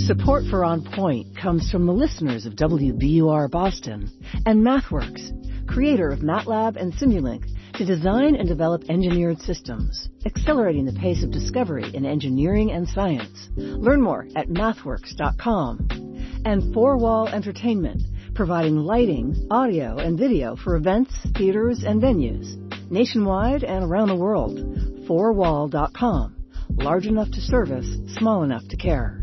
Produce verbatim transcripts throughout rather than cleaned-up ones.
Support for On Point comes from the listeners of W B U R Boston and MathWorks, creator of MATLAB and Simulink, to design and develop engineered systems, accelerating the pace of discovery in engineering and science. Learn more at mathworks dot com. And Four Wall Entertainment, providing lighting, audio, and video for events, theaters, and venues, nationwide and around the world. four wall dot com. Large enough to service, small enough to care.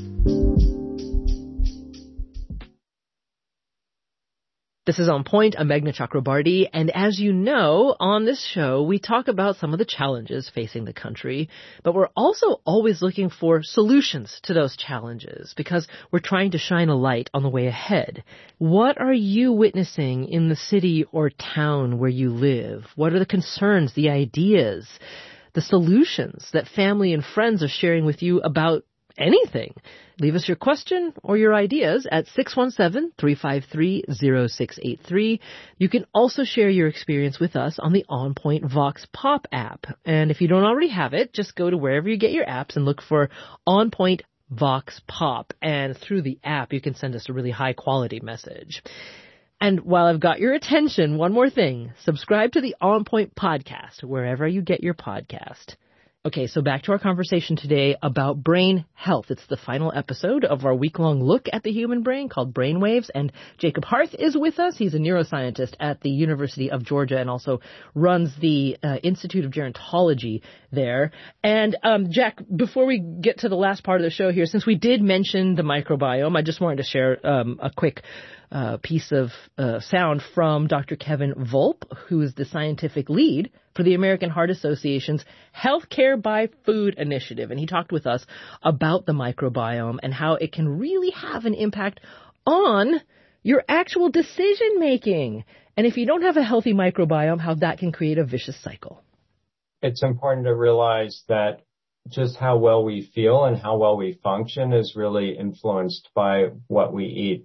This is On Point. I'm Meghna Chakrabarty, and as you know, on this show, we talk about some of the challenges facing the country, but we're also always looking for solutions to those challenges because we're trying to shine a light on the way ahead. What are you witnessing in the city or town where you live? What are the concerns, the ideas, the solutions that family and friends are sharing with you about anything? Leave us your question or your ideas at six one seven, three five three, zero six eight three. You can also share your experience with us on the On Point Vox Pop app. And if you don't already have it, just go to wherever you get your apps and look for On Point Vox Pop. And through the app, you can send us a really high-quality message. And while I've got your attention, one more thing. Subscribe to the On Point podcast, wherever you get your podcast. Okay, so back to our conversation today about brain health. It's the final episode of our week-long look at the human brain called Brainwaves, and Jacob Harth is with us. He's a neuroscientist at the University of Georgia and also runs the uh, Institute of Gerontology there. And um, Jack, before we get to the last part of the show here, since we did mention the microbiome, I just wanted to share um, a quick uh, piece of uh, sound from Doctor Kevin Volp, who is the scientific lead for the American Heart Association's Healthcare by Food initiative. And he talked with us about the microbiome and how it can really have an impact on your actual decision making. And if you don't have a healthy microbiome, how that can create a vicious cycle. It's important to realize that just how well we feel and how well we function is really influenced by what we eat.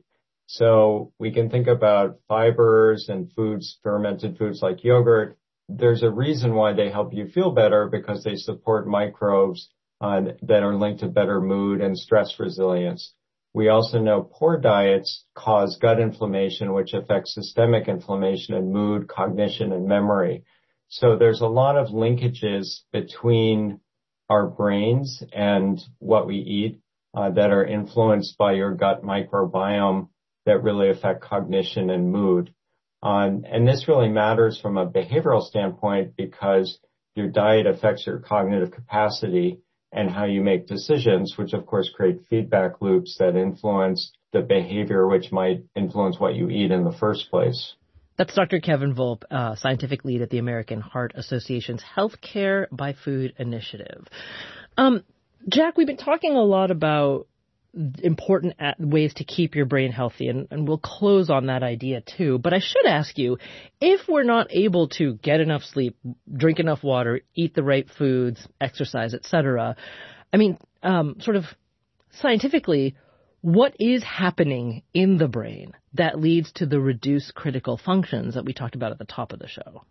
So we can think about fibers and foods, fermented foods like yogurt. There's a reason why they help you feel better, because they support microbes uh, that are linked to better mood and stress resilience. We also know poor diets cause gut inflammation, which affects systemic inflammation and mood, cognition, and memory. So there's a lot of linkages between our brains and what we eat uh, that are influenced by your gut microbiome that really affect cognition and mood. Um, and this really matters from a behavioral standpoint because your diet affects your cognitive capacity and how you make decisions, which of course create feedback loops that influence the behavior, which might influence what you eat in the first place. That's Doctor Kevin Volp, uh, scientific lead at the American Heart Association's Healthcare by Food initiative. Um, Jack, we've been talking a lot about important ways to keep your brain healthy, and, and we'll close on that idea too. But I should ask you, if we're not able to get enough sleep, drink enough water, eat the right foods, exercise, et cetera, I mean, um, sort of scientifically, what is happening in the brain that leads to the reduced critical functions that we talked about at the top of the show?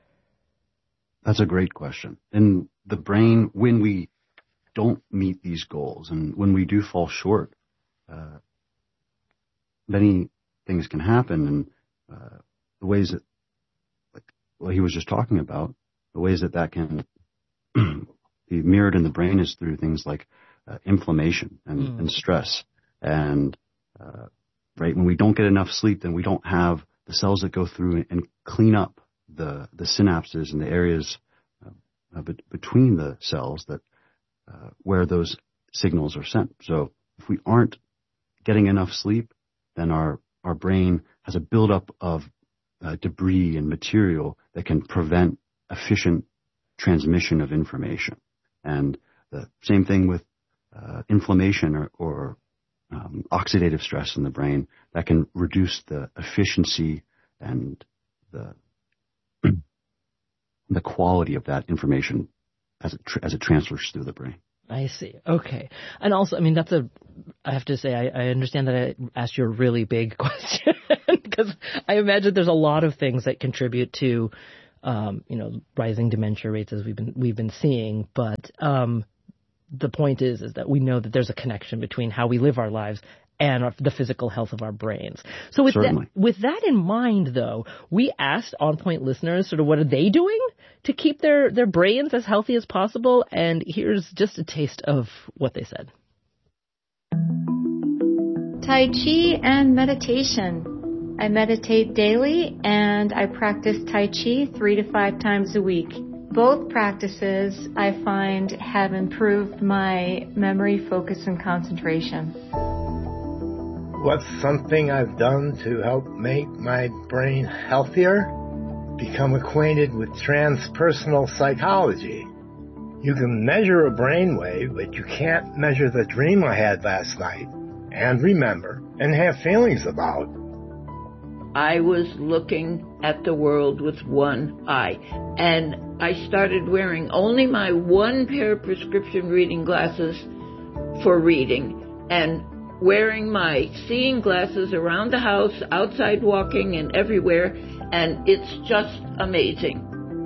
That's a great question. In the brain, when we don't meet these goals, and when we do fall short, uh, many things can happen. And uh, the ways that, like what he was just talking about, the ways that that can be mirrored in the brain is through things like uh, inflammation and, mm. and stress. And uh, right, when we don't get enough sleep, then we don't have the cells that go through and clean up the the synapses and the areas uh, be- between the cells that Uh, where those signals are sent. So if we aren't getting enough sleep, then our, our brain has a buildup of uh, debris and material that can prevent efficient transmission of information. And the same thing with uh, inflammation or, or um, oxidative stress in the brain that can reduce the efficiency and the the quality of that information as it, tra- as it transfers through the brain. I see. Okay. And also, I mean, that's a, I have to say, I, I understand that I asked you a really big question because I imagine there's a lot of things that contribute to, um, you know, rising dementia rates as we've been, we've been seeing. But, um, the point is, is that we know that there's a connection between how we live our lives and our, the physical health of our brains. So with that, with that in mind, though, we asked On Point listeners sort of what are they doing to keep their, their brains as healthy as possible. And here's just a taste of what they said. Tai Chi and meditation. I meditate daily and I practice Tai Chi three to five times a week. Both practices, I find, have improved my memory, focus, and concentration. What's something I've done to help make my brain healthier? Become acquainted with transpersonal psychology. You can measure a brainwave, but you can't measure the dream I had last night, and remember, and have feelings about. I was looking at the world with one eye, and I started wearing only my one pair of prescription reading glasses for reading, and wearing my seeing glasses around the house, outside walking, and everywhere, and it's just amazing.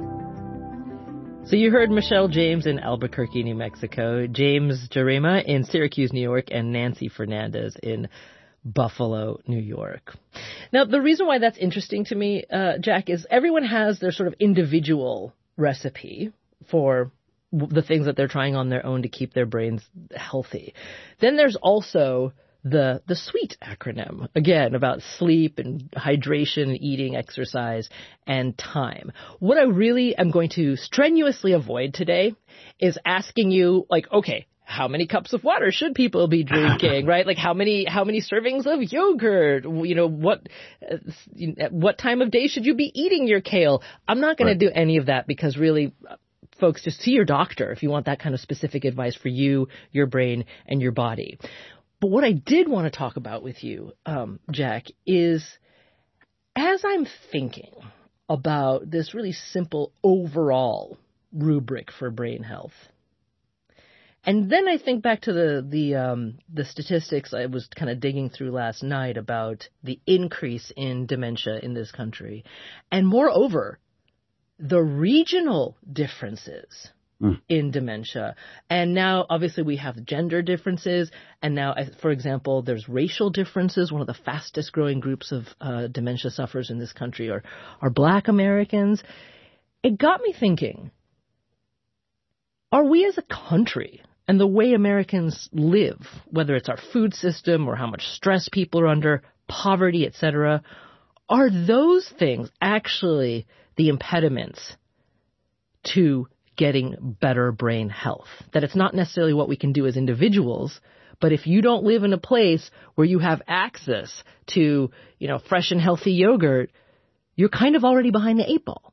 So you heard Michelle James in Albuquerque, New Mexico, James Jarema in Syracuse, New York, and Nancy Fernandez in Buffalo, New York. Now, the reason why that's interesting to me, uh, Jack, is everyone has their sort of individual recipe for the things that they're trying on their own to keep their brains healthy. Then there's also the the SWEET acronym, again, about sleep and hydration, eating, exercise, and time. What I really am going to strenuously avoid today is asking you, like, okay, how many cups of water should people be drinking, right? Like how many how many servings of yogurt? You know, what uh, at what time of day should you be eating your kale? I'm not going right. to do any of that because really, folks, just see your doctor if you want that kind of specific advice for you, your brain, and your body. But what I did want to talk about with you, um, Jack, is as I'm thinking about this really simple overall rubric for brain health, and then I think back to the the um, the statistics I was kind of digging through last night about the increase in dementia in this country, and moreover, the regional differences mm. in dementia. And now, obviously, we have gender differences, and now, for example, there's racial differences. One of the fastest growing groups of uh, dementia sufferers in this country are are Black Americans. It got me thinking: are we as a country, and the way Americans live, whether it's our food system or how much stress people are under, poverty, et cetera, are those things actually the impediments to getting better brain health? That it's not necessarily what we can do as individuals, but if you don't live in a place where you have access to, you know, fresh and healthy yogurt, you're kind of already behind the eight ball.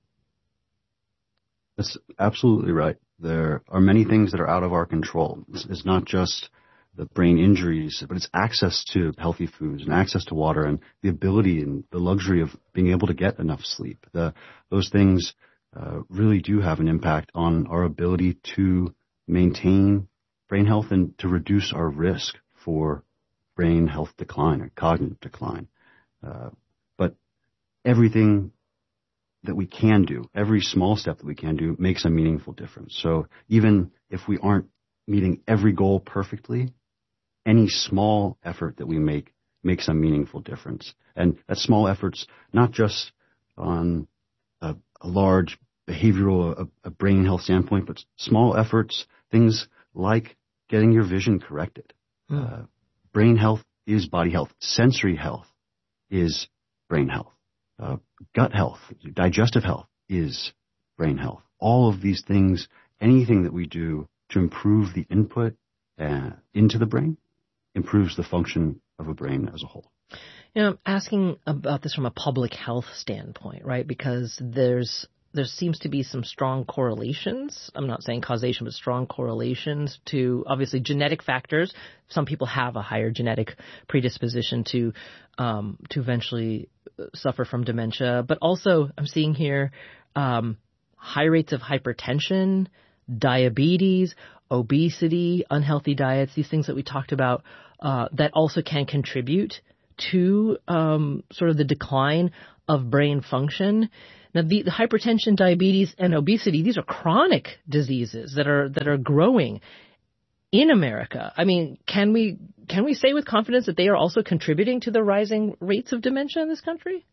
That's absolutely right. There are many things that are out of our control. It's, it's not just the brain injuries, but it's access to healthy foods and access to water and the ability and the luxury of being able to get enough sleep. The, those things uh, really do have an impact on our ability to maintain brain health and to reduce our risk for brain health decline or cognitive decline. Uh, but everything that we can do, every small step that we can do makes a meaningful difference. So even if we aren't meeting every goal perfectly, any small effort that we make makes a meaningful difference. And that small effort's not just on a, a large behavioral, a, a brain health standpoint, but small efforts, things like getting your vision corrected. Hmm. Uh, brain health is body health. Sensory health is brain health. Uh, gut health, digestive health is brain health. All of these things, anything that we do to improve the input uh, into the brain, improves the function of a brain as a whole. You know, I'm asking about this from a public health standpoint, right? Because there's there seems to be some strong correlations. I'm not saying causation, but strong correlations to obviously genetic factors. Some people have a higher genetic predisposition to um, to eventually suffer from dementia, but also I'm seeing here um, high rates of hypertension, diabetes, obesity, unhealthy diets, these things that we talked about uh, that also can contribute to um, sort of the decline of brain function. Now, the, the hypertension, diabetes, and obesity, these are chronic diseases that are that are growing. in America? I mean, can we can we say with confidence that they are also contributing to the rising rates of dementia in this country?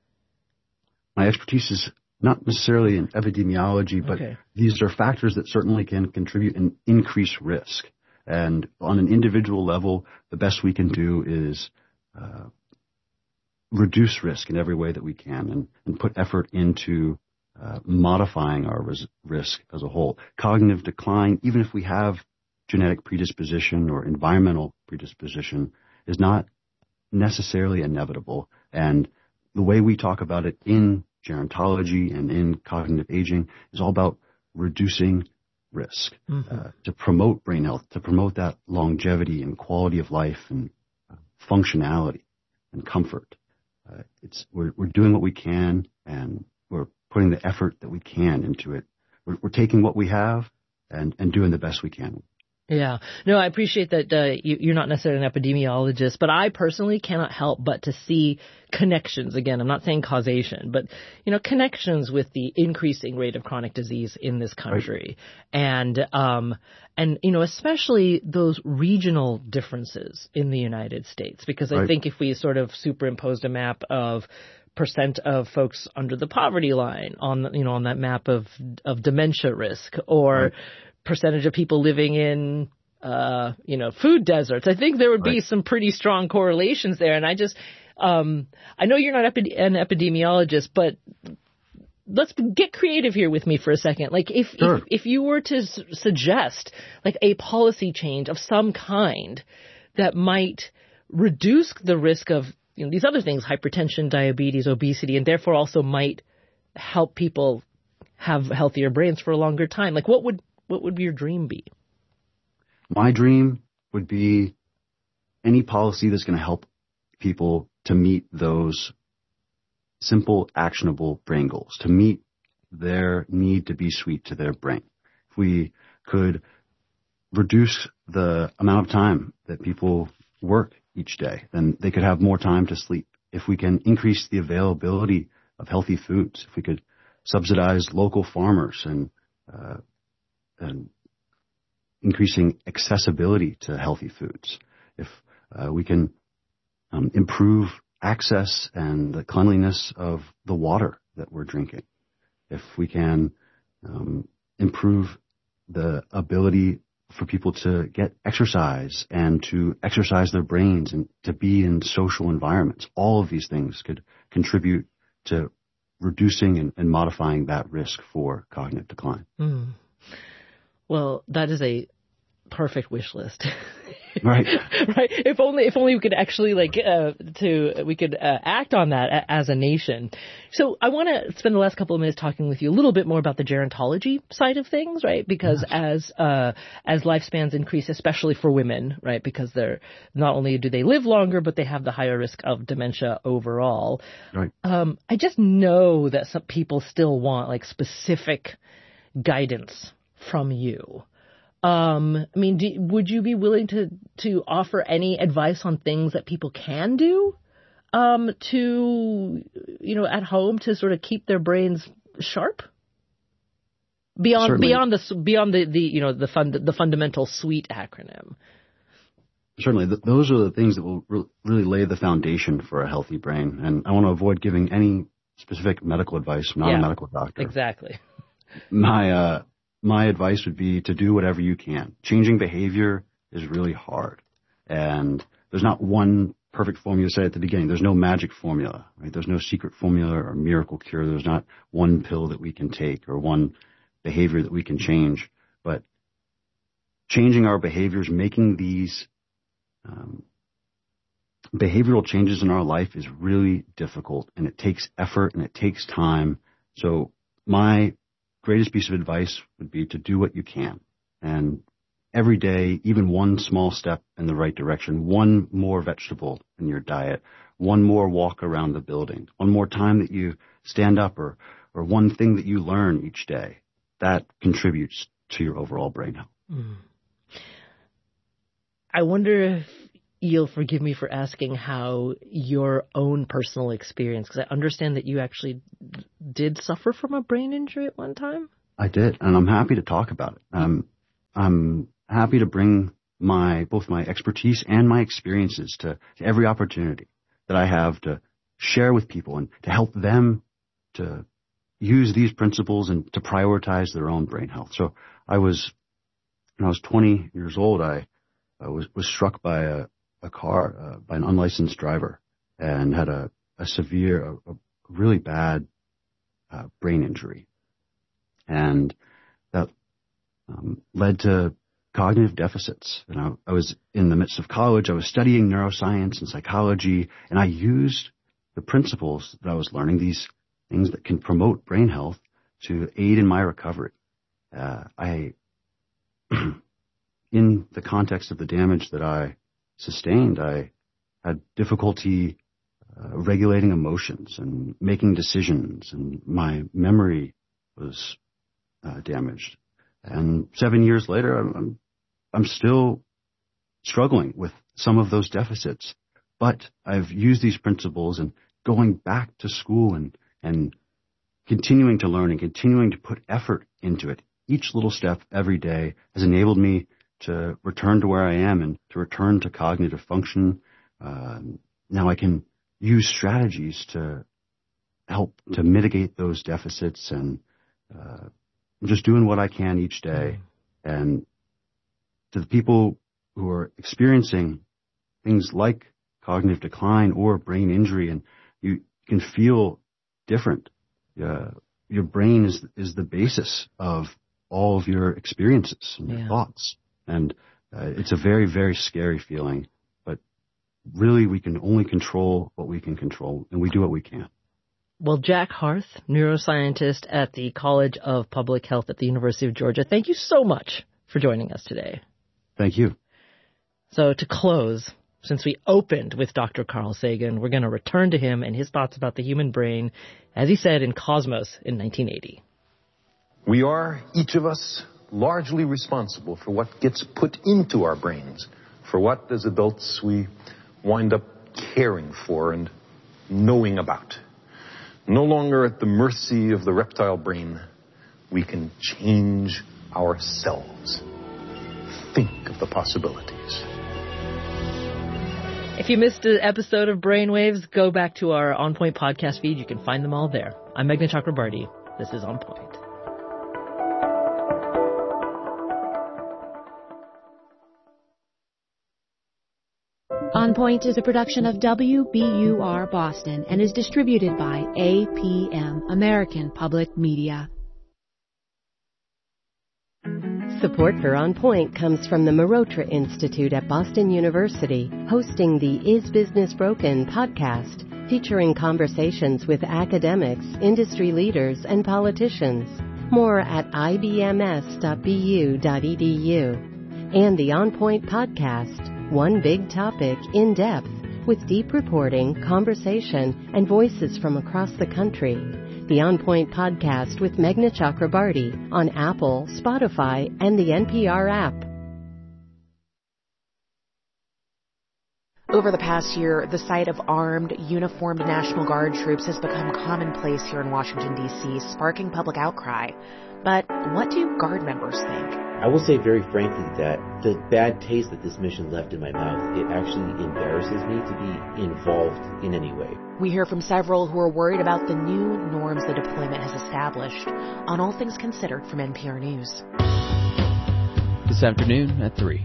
My expertise is not necessarily in epidemiology, but okay. these are factors that certainly can contribute and increase risk. And on an individual level, the best we can do is uh, reduce risk in every way that we can and, and put effort into uh, modifying our ris- risk as a whole. Cognitive decline, even if we have genetic predisposition or environmental predisposition, is not necessarily inevitable. And the way we talk about it in gerontology and in cognitive aging is all about reducing risk, mm-hmm. uh, to promote brain health, to promote that longevity and quality of life and uh, functionality and comfort. Uh, it's we're, we're doing what we can, and we're putting the effort that we can into it. We're, we're taking what we have and, and doing the best we can. Yeah. No, I appreciate that uh, you, you're not necessarily an epidemiologist, but I personally cannot help but to see connections. Again, I'm not saying causation, but, you know, connections with the increasing rate of chronic disease in this country. Right. And, um, and, you know, especially those regional differences in the United States, because I right. think if we sort of superimposed a map of percent of folks under the poverty line on, you know, on that map of, of dementia risk, or right. percentage of people living in, uh, you know, food deserts, I think there would right. be some pretty strong correlations there. And I just, um, I know you're not epi- an epidemiologist, but let's get creative here with me for a second. Like if, sure. if, if you were to s- suggest like a policy change of some kind that might reduce the risk of, you know, these other things, hypertension, diabetes, obesity, and therefore also might help people have healthier brains for a longer time, like what would, what would your dream be? My dream would be any policy that's going to help people to meet those simple, actionable brain goals, to meet their need to be sweet to their brain. If we could reduce the amount of time that people work each day, then they could have more time to sleep. If we can increase the availability of healthy foods, if we could subsidize local farmers and uh, and increasing accessibility to healthy foods, if uh, we can um, improve access and the cleanliness of the water that we're drinking, if we can um, improve the ability for people to get exercise and to exercise their brains and to be in social environments, all of these things could contribute to reducing and, and modifying that risk for cognitive decline. Mm. Well, that is a perfect wish list. Right. Right. If only, if only we could actually like, uh, to, we could, uh, act on that a, as a nation. So I want to spend the last couple of minutes talking with you a little bit more about the gerontology side of things, right? Because yes. as, uh, as lifespans increase, especially for women, right? Because they're, not only do they live longer, but they have the higher risk of dementia overall. Right. Um, I just know that some people still want like specific guidance from you. Um, I mean, do, would you be willing to, to offer any advice on things that people can do, um, to, you know, at home to sort of keep their brains sharp? Beyond, Certainly. beyond the, beyond the, the, you know, the fund, the fundamental SWEET acronym. Certainly. Th- those are the things that will re- really lay the foundation for a healthy brain. And I want to avoid giving any specific medical advice. I'm not yeah, a medical doctor. Exactly. My, uh, My advice would be to do whatever you can. Changing behavior is really hard. And there's not one perfect formula to say at the beginning. There's no magic formula, right? There's no secret formula or miracle cure. There's not one pill that we can take or one behavior that we can change. But changing our behaviors, making these um, behavioral changes in our life is really difficult, and it takes effort and it takes time. So my greatest piece of advice would be to do what you can. And every day, even one small step in the right direction, one more vegetable in your diet, one more walk around the building, one more time that you stand up, or, or one thing that you learn each day, that contributes to your overall brain health. Mm. I wonder if you'll forgive me for asking how your own personal experience, because I understand that you actually did suffer from a brain injury at one time. I did, and I'm happy to talk about it. Um, I'm happy to bring my both my expertise and my experiences to, to every opportunity that I have to share with people and to help them to use these principles and to prioritize their own brain health. So I was, when I was twenty years old, I, I was, was struck by a, a car, uh, by an unlicensed driver, and had a, a severe, a, a really bad uh, brain injury. And that um, led to cognitive deficits. And I, I was in the midst of college. I was studying neuroscience and psychology, and I used the principles that I was learning, these things that can promote brain health, to aid in my recovery. Uh, I, in the context of the damage that I sustained, I had difficulty uh, regulating emotions and making decisions, and my memory was uh, damaged. And seven years later, I'm, I'm still struggling with some of those deficits. But I've used these principles, and going back to school and, and continuing to learn and continuing to put effort into it, each little step every day has enabled me to return to where I am and to return to cognitive function. Uh, now I can use strategies to help to mitigate those deficits, and uh, I'm just doing what I can each day. And to the people who are experiencing things like cognitive decline or brain injury, and you can feel different. Uh, your brain is is the basis of all of your experiences and your yeah. thoughts. And uh, it's a very, very scary feeling. But really, we can only control what we can control, and we do what we can. Well, Jack Harth, neuroscientist at the College of Public Health at the University of Georgia, thank you so much for joining us today. Thank you. So to close, since we opened with Doctor Carl Sagan, we're going to return to him and his thoughts about the human brain, as he said in Cosmos in nineteen eighty. We are, each of us, largely responsible for what gets put into our brains, for what, as adults, we wind up caring for and knowing about. No longer at the mercy of the reptile brain, we can change ourselves. Think of the possibilities. If you missed an episode of Brainwaves, go back to our On Point podcast feed. You can find them all there. I'm Meghna Chakrabarty. This is On Point. On Point is a production of W B U R Boston and is distributed by A P M, American Public Media. Support for On Point comes from the Marotra Institute at Boston University, hosting the Is Business Broken podcast, featuring conversations with academics, industry leaders, and politicians. More at I B M S dot B U dot E D U. And the On Point podcast, one big topic in depth, with deep reporting, conversation, and voices from across the country. The On Point podcast with Meghna Chakrabarty on Apple, Spotify, and the N P R app. Over the past year, the sight of armed, uniformed National Guard troops has become commonplace here in Washington, D C, sparking public outcry. But what do Guard members think? I will say very frankly that the bad taste that this mission left in my mouth, it actually embarrasses me to be involved in any way. We hear from several who are worried about the new norms the deployment has established. On All Things Considered from N P R News. This afternoon at three.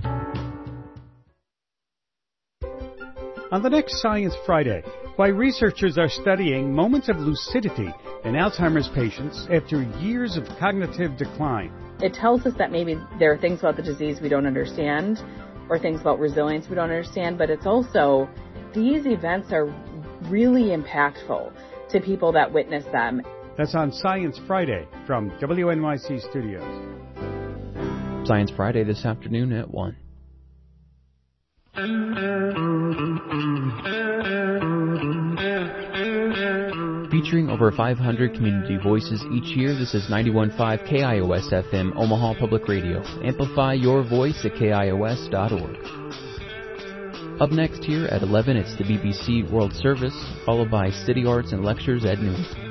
On the next Science Friday, why researchers are studying moments of lucidity in Alzheimer's patients after years of cognitive decline. It tells us that maybe there are things about the disease we don't understand, or things about resilience we don't understand, but it's also, these events are really impactful to people that witness them. That's on Science Friday from W N Y C Studios. Science Friday this afternoon at one. Featuring over five hundred community voices each year, this is ninety-one point five K I O S F M, Omaha Public Radio. Amplify your voice at K I O S dot org. Up next here at eleven, it's the B B C World Service, followed by City Arts and Lectures at noon.